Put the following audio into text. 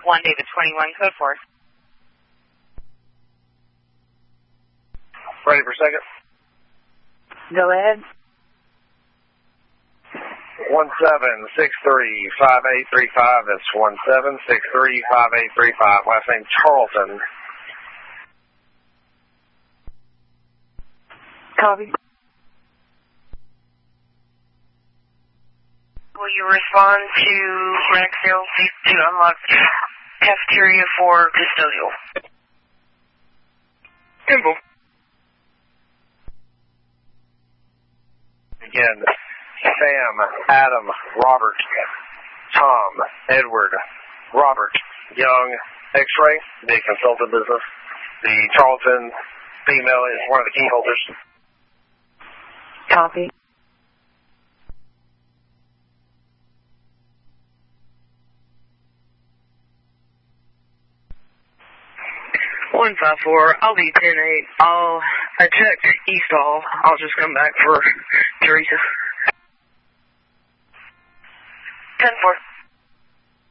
1 David 21, code 4. Ready for second. Go ahead. 17635835. That's 17635835. Last name Charlton. Copy. Will you respond to Racksdale to unlock cafeteria for custodial? Simple. Again, Sam, Adam, Robert, Tom, Edward, Robert, Young, X-Ray, the consultant business. The Charlton female is one of the key holders. Copy. One 5-4. I'll be 10-8. I checked East Hall. I'll just come back for Teresa. 10-4.